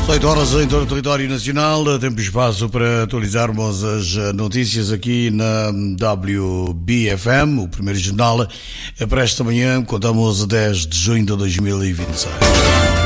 8 horas em todo o território nacional, tempo e espaço para atualizarmos as notícias aqui na WBFM, o primeiro jornal para esta manhã, contamos a 10 de junho de 2026.